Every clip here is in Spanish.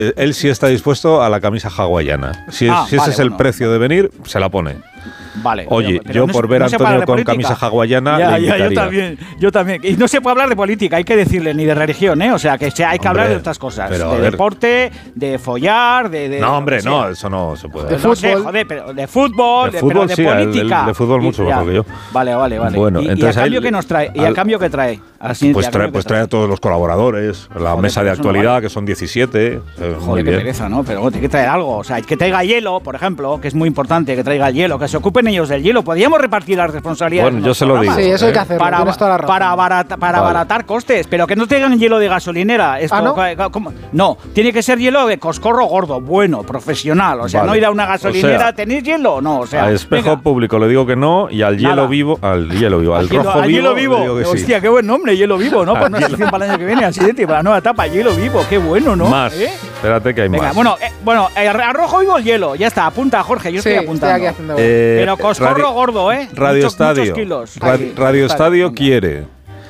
él sí está dispuesto a la camisa hawaiana. Si ese es el precio de venir, se la pone. Vale. Oye, yo por ver a Antonio con camisa hawaiana le invitaría. Yo también. Y no se puede hablar de política, hay que decirle, ni de religión, ¿eh? O sea, que hay que hablar de otras cosas. De deporte, de follar, No, hombre, no, eso no se puede. De fútbol. Sé, joder, pero de fútbol, pero de sí, política. De fútbol mucho mejor que yo. Vale. Bueno, ¿Y a cambio qué nos trae? ¿Y a cambio qué trae? Pues trae a todos los colaboradores, la mesa de actualidad, que son 17. Joder, qué pereza, ¿no? Pero tiene que traer algo. O sea, que traiga hielo, por ejemplo, que es muy importante, que traiga hielo, que se ocupen ellos del hielo. Podríamos repartir las responsabilidades. Bueno, yo se lo digo. Sí, eso hay que hacerlo. Para abaratar costes, pero que no traigan hielo de gasolinera. ¿No? No, tiene que ser hielo de coscorro gordo, bueno, profesional. O sea, no ir a una gasolinera, ¿tenéis hielo? No, o sea. A espejo público le digo que no, y al hielo vivo, al rojo vivo. Le digo que hostia, sí. qué buen nombre, hielo vivo, ¿no? Para una sección para el año que viene, así para la nueva etapa, hielo vivo, qué bueno, ¿no? Más. Espérate que hay más. Bueno, a rojo vivo el hielo, ya está, apunta, Jorge, yo estoy apuntando. Estoy aquí haciendo pero coscorro gordo, Radio Estadio. Muchos kilos. Radio Estadio quiere.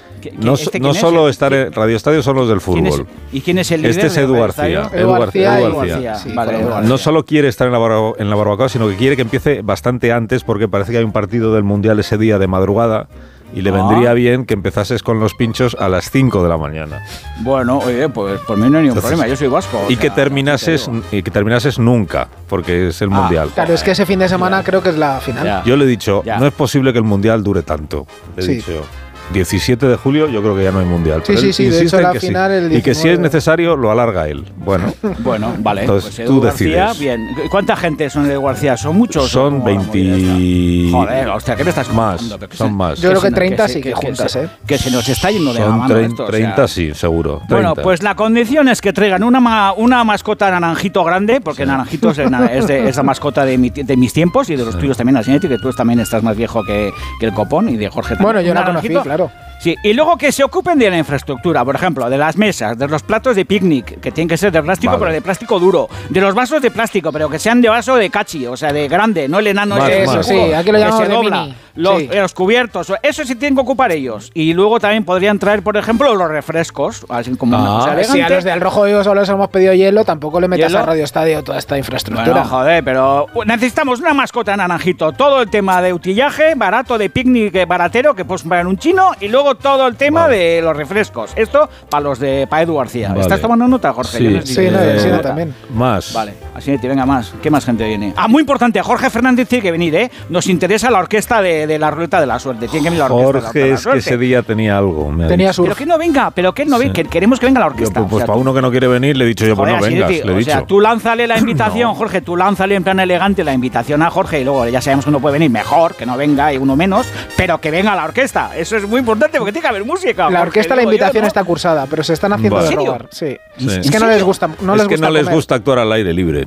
No solo estar en Radio Estadio son los del fútbol. ¿Y quién es el líder? Este es Edu García. Edu García. Sí, vale. No solo quiere estar en la barbacoa, sino que quiere que empiece bastante antes, porque parece que hay un partido del Mundial ese día de madrugada. Y le vendría bien que empezases con los pinchos a las 5 de la mañana. Bueno, oye, pues por mí no hay ningún problema, yo soy vasco. Y que terminases nunca, porque es el Mundial. Claro, es que ese fin de semana creo que es la final. Ya. Yo le he dicho, no es posible que el Mundial dure tanto. Le he dicho, 17 de julio yo creo que ya no hay Mundial. Sí, de hecho la final el 19. Y que si es necesario lo alarga él. Bueno, vale. Entonces pues tú García, decides. Bien. ¿Cuánta gente son de García? ¿Son muchos? Son 20... Joder, hostia, ¿qué me estás más? Son más. Yo creo que 30 sí que juntas, ¿eh? Que se nos está yendo de la Son mano esto, 30 sí, seguro. 30. Bueno, pues la condición es que traigan una mascota naranjito grande, porque Naranjito es la mascota de mis tiempos y de los tuyos también, Asinetti, que tú también estás más viejo que el Copón y de Jorge también. Bueno, yo la conocí, claro. Sí, y luego que se ocupen de la infraestructura, por ejemplo, de las mesas, de los platos de picnic, que tienen que ser de plástico, pero de plástico duro, de los vasos de plástico, pero que sean de vaso de cachi, o sea, de grande, no el enano ese. Eso sí, aquí lo llamamos de mini. Los cubiertos, eso sí tienen que ocupar ellos. Y luego también podrían traer, por ejemplo, los refrescos, así como una cosa elegante. Si a los del Rojo Vivo solo les hemos pedido hielo, tampoco le metas a Radio Estadio toda esta infraestructura. Bueno, joder, pero necesitamos una mascota naranjito, todo el tema de utillaje, barato, de picnic baratero, que puedes comprar en un chino, y luego todo el tema de los refrescos. Esto para Edu García. Vale. ¿Estás tomando nota, Jorge? Sí, también. Más. Vale, así venga más. ¿Qué más gente viene? Muy importante, Jorge Fernández tiene que venir, ¿eh? Nos interesa la orquesta de la ruleta de la suerte. Tiene que venir la orquesta Jorge de la es que ese día tenía algo. Pero que no venga, que queremos que venga la orquesta. Pues para uno que no quiere venir le he dicho yo, pues no vengas. Le he dicho. O sea, tú lánzale la invitación, Jorge, tú lánzale en plan elegante la invitación a Jorge y luego ya sabemos que uno puede venir mejor, que no venga y uno menos, pero que venga la orquesta. Eso es muy importante porque tiene que haber música. La orquesta, la invitación está cursada, pero se están haciendo de rogar. Sí. Es que no les gusta. No les gusta actuar al aire libre.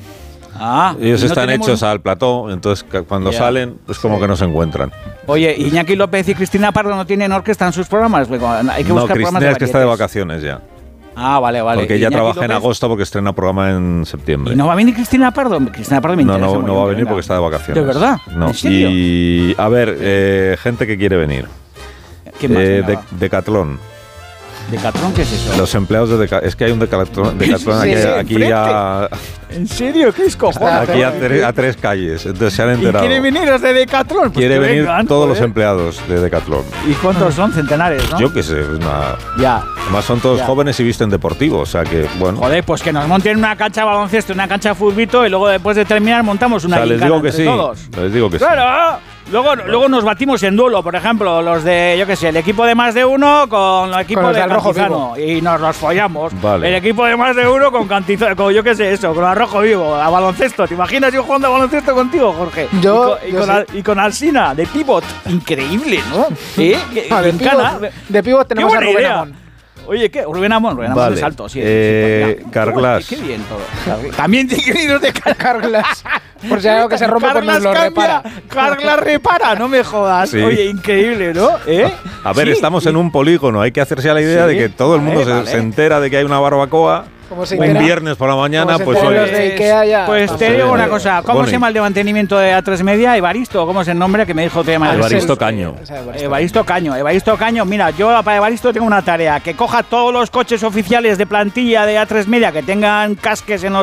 Ellos están hechos al plató, entonces cuando salen es como que no se encuentran. Oye, Iñaki López y Cristina Pardo no tienen orquesta en sus programas. Hay que buscar programas de Cristina es que está de vacaciones ya. Vale. Porque ella trabaja en agosto porque estrena programa en septiembre. ¿Y no va a venir Cristina Pardo? Cristina Pardo me interesa. No va a venir porque está de vacaciones. ¿De verdad? No. ¿En serio? Y a ver, gente que quiere venir. ¿Qué más? Decathlon. ¿Decathlon qué es eso? Los empleados de Decathlon. Es que hay un Decathlon aquí ya. ¿En serio? ¿Qué es cojones? Aquí a 3 calles. Entonces se han enterado. ¿Y quieren venir los de Decathlon? Pues quiere venir todos los empleados de Decathlon. ¿Y cuántos son? Centenares, ¿no? Yo qué sé. Ya. Además son todos jóvenes y visten deportivo, o sea que, bueno. Joder, pues que nos monten una cancha de baloncesto, una cancha de futbito y luego después de terminar montamos una les digo que sí. Les digo que sí. ¡Claro! Luego nos batimos en duelo, por ejemplo, los de, yo qué sé, el equipo de más de uno con el equipo de Cantizano y nos los follamos. Vale. El equipo de más de uno con Cantizano, con yo qué sé eso, con Arrojo Vivo, a baloncesto. ¿Te imaginas yo jugando a baloncesto contigo, Jorge? Y con Alsina, de pivot. Increíble, ¿no? De pivot tenemos a Rubén Amón. Oye, ¿qué? Rubén Amón vale. es alto, sí. Carglass. Qué bien todo. También tiene que ir de Carglass. Por si hay algo que se rompe, pues nos lo repara. Carglass repara, no me jodas. Sí. Oye, increíble, ¿no? A ver, estamos en un polígono. Hay que hacerse a la idea de que todo el mundo se entera de que hay una barbacoa. un viernes por la mañana, pues te digo una cosa, ¿cómo se llama el de mantenimiento de A3 Media? Evaristo, ¿cómo es el nombre que me dijo Evaristo Caño. Evaristo Caño, mira, yo para Evaristo tengo una tarea, que coja todos los coches oficiales de plantilla de A3 Media que tengan casques en los